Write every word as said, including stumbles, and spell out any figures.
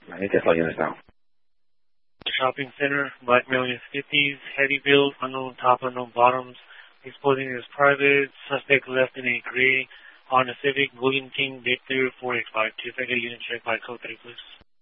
Ahí te estoy now. Shopping center, black male in his fifties, heavy build, unknown top, unknown bottoms. Exposing is private. Suspect left in a gray Honda Civic, William King, Victor, four X five. Two second unit check by code three, please.